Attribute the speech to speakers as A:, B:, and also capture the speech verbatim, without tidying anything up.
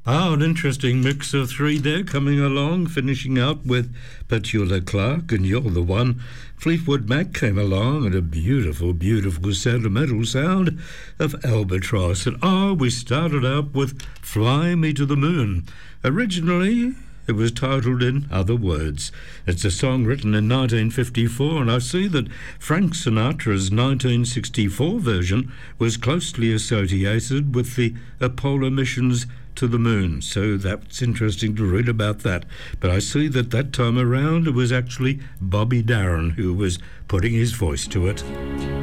A: Ah, an interesting mix of three there coming along, finishing up with Petula Clark and You're the One. Fleetwood Mac came along and a beautiful, beautiful sentimental sound of Albatross. And ah, we started out with Fly Me to the Moon. Originally, it was titled In Other Words. It's a song written in nineteen fifty-four, and I see that Frank Sinatra's nineteen sixty-four version was closely associated with the Apollo missions to the moon, so that's interesting to read about that. But I see that that time around it was actually Bobby Darin who was putting his voice to it.